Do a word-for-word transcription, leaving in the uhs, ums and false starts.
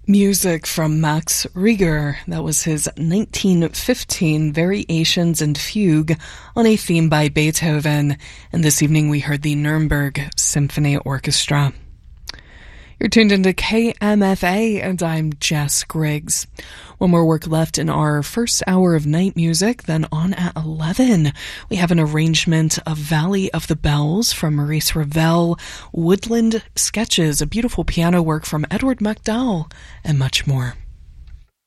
Music from Max Reger. That was his nineteen fifteen Variations and Fugue on a theme by Beethoven. And this evening we heard the Nuremberg Symphony Orchestra. You're tuned into K M F A, and I'm Jess Griggs. One more work left in our first hour of night music, then on at eleven, we have an arrangement of Valley of the Bells from Maurice Ravel, Woodland Sketches, a beautiful piano work from Edward MacDowell, and much more.